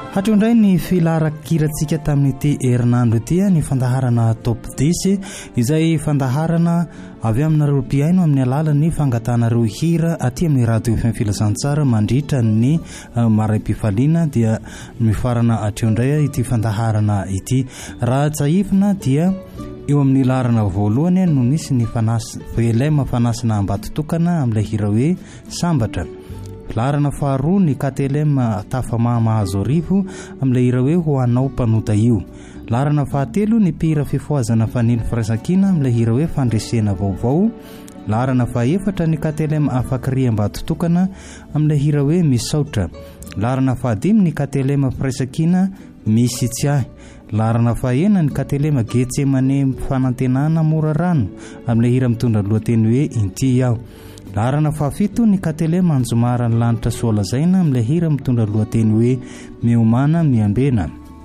hatro indray ny filarakirantsika tamin'ity herinandro ity ny fandaharana top 10 izay fandaharana avy aminareo mpiaino amin'ny alalany fangatanareo hira aty amin'ny radio FM Filazantsara mandritra ny maraim-pifaliana dia mifarana hatreo indray ity fandaharana ity. Raha tsaifina dia eo amin'ny larana voalohany no misy ny velema fanasina ambatotokana amin'ilay hira hoe sambatra. Larana faharoa ny KTLM tafamahazo arivo amin'ilay hira hoe ho anao mpanota io. Larana fahatelo ny mpihira fifoazana faniny firaisan-kina amin'ilay hira hoe fandresena vaovao. Larana fahaefatra ny KTLM afakry ambatotokana amin'ilay hira hoe misaotra. Larana fahadimy ny KTLM firaisan-kina misy tsy ahy. Larana fahena ny KTLM Getsemane fanantenana mora rano amin'ilay hira mitondra lohateny hoe inty aho. Larana fahafito ny KTLM anjomara ny lanitra soalazaina amin'ilay hira mitondra lohateny hoe miomana miambena.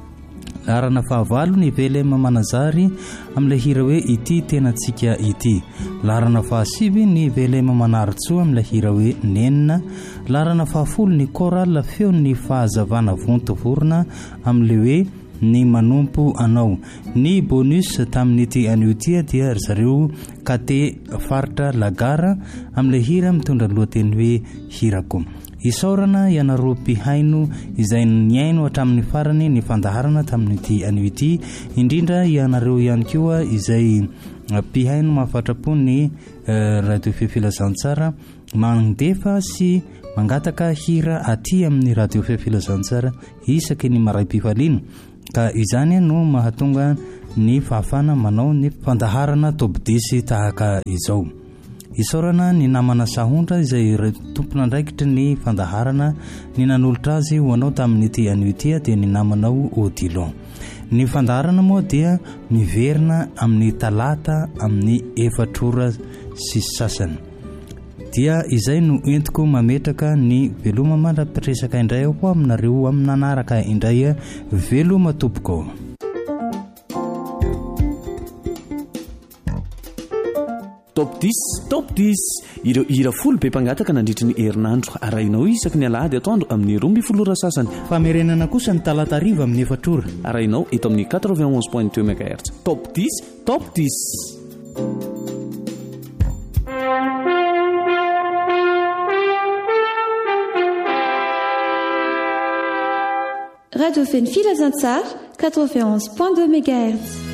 Larana fahavalo ny velema manazary amin'ilay hira hoe ity tenantsika ity. Larana fahasivy ny velema manaritsoa amin'ilay hira hoe nenina. Larana fahafolo ny koral feo ny fahazavana vontovorona amin'ilay hoe ny manompo anao. Ny bonus tamin'ity aniotia dia zareo kate faritra lagara amin'ilay hira mitondra lohateny hoe hirako. Isaorana ianareo mpihaino izay niaino hatramin'ny farany ny fandaharana tamin'ity anioity, indrindra ianareo ihany koa izay mpihaino mahafatrapo ny radio Filazantsara mandefa sy mangataka hira aty amin'ny radio Filazantsara isaky ny maraim-pifaliana. Ka izany no mahatonga ny fahafana manao ny fandaharana top 10 tahaka izao. Isaorana ny namana sahondra izay tompona andraikitra ny fandaharana ny nanolotra azy ho anao tamin'ity aniotia dia ny namanao Odilon. Ny fandaharana moa dia miverina amin'ny talata amin'ny 4 ora sy sasany. Dia izay no entiko mametraka ny veloma mandra-pitresaka indray ao aminareo amin'ny nanaraka indray veloma tompoko. Top 10 ireo hira folo be mpangataka nandritry ny herinandro arahinao isaky ny alahady atoandro amin'ny 12 sasany. Famerenana kosa ny talata hariva amin'ny 4 ora. Arahinao eto amin'ny 91.2 MHz. Top 10. Radio FM Filazantsara 91.2 MHz.